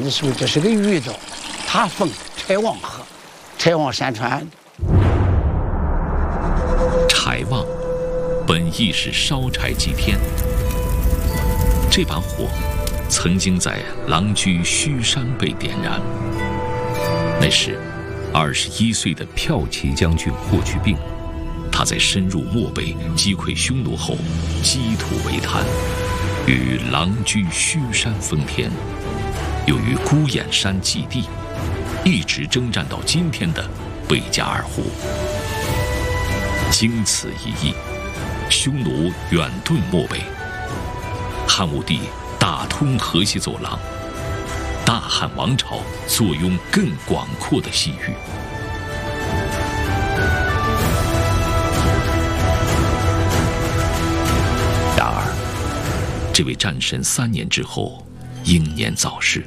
的时候，这是个鱼藻，它封柴旺河，柴旺山川。 柴旺本意是烧柴祭天，这把火曾经在狼居虚山被点燃。那时21岁的骠骑将军霍去病，他在深入漠北击溃匈奴后，积土为坛，于狼居虚山封天，又于孤眼山祭地，一直征战到今天的贝加尔湖。经此一役，匈奴远遁漠北，汉武帝打通河西走廊，大汉王朝坐拥更广阔的西域。然而，这位战神3年之后英年早逝，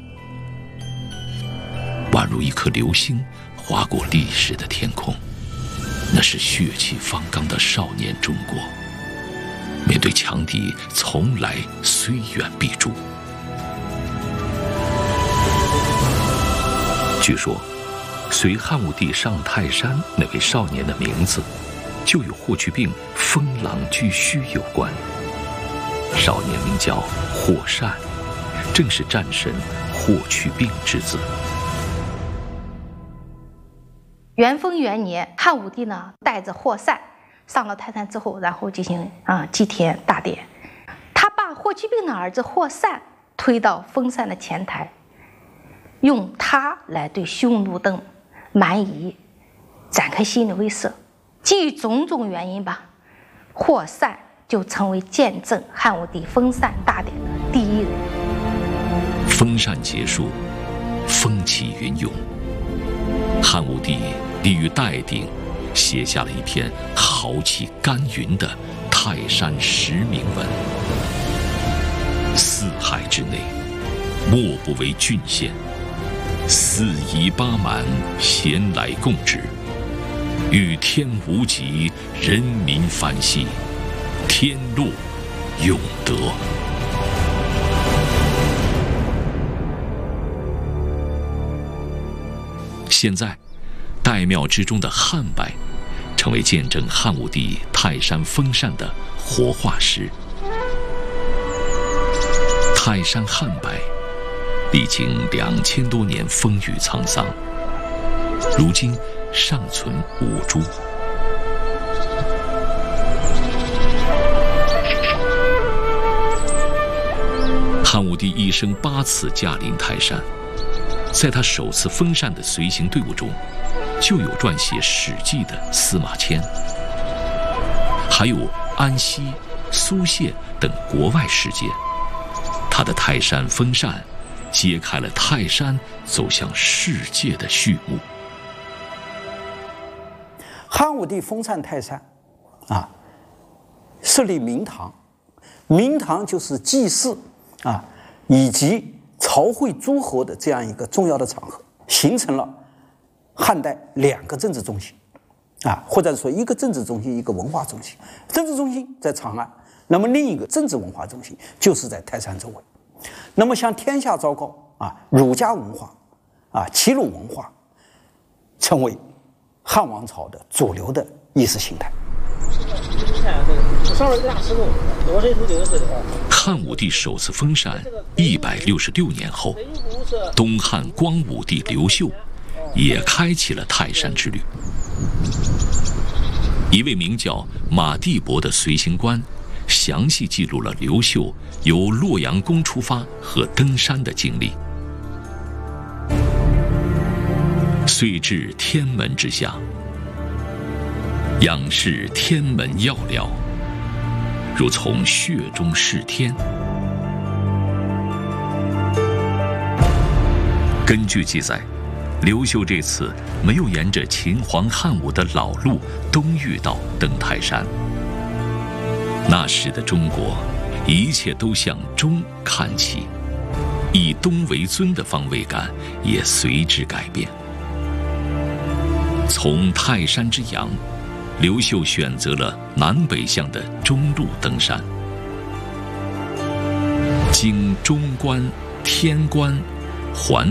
宛如一颗流星划过历史的天空。那是血气方刚的少年中国，面对强敌从来虽远必诛。据说，随汉武帝上泰山那位少年的名字，就与霍去病封狼居胥有关。少年名叫霍善，正是战神霍去病之子。 元丰元年，汉武帝呢带着霍善上了泰山之后，然后进行祭天大典。他把霍去病的儿子霍善推到封禅的前台，用他来对匈奴等蛮夷展开心理威慑。基于种种原因吧，霍善就成为见证汉武帝封禅大典的第一人。 封禅结束，风起云涌，汉武帝立于代鼎，写下了一篇豪气干云的泰山实名文。四海之内，莫不为郡县，四夷八蛮，咸来共治。与天无极，人民欢喜，天禄永德。现在，岱庙之中的汉柏，成为见证汉武帝泰山封禅的活化石。泰山汉柏历经2000多年风雨沧桑，如今尚存5株。汉武帝一生8次驾临泰山，在他首次封禅的随行队伍中，就有撰写《史记》的司马迁，还有安西、苏谢等国外使节。他的泰山封禅，揭开了泰山走向世界的序幕。 汉武帝封禅泰山，设立明堂，明堂就是祭祀以及朝会诸侯的这样一个重要的场合，形成了汉代2个政治中心，或者说一个政治中心，一个文化中心。政治中心在长安，那么另一个政治文化中心就是在泰山周围。那么向天下昭告儒家文化齐鲁文化成为汉王朝的主流的意识形态。 汉武帝首次封禅166年后，东汉光武帝刘秀也开启了泰山之旅。一位名叫马地伯的随行官详细记录了刘秀由洛阳宫出发和登山的经历。遂至天门之下，仰视天门要料，如从穴中视天。根据记载，刘秀这次没有沿着秦皇汉武的老路东峪道登泰山。那时的中国，一切都向中看齐，以东为尊的方位感也随之改变。从泰山之阳，刘秀选择了南北向的中路登山，经中关、天关、环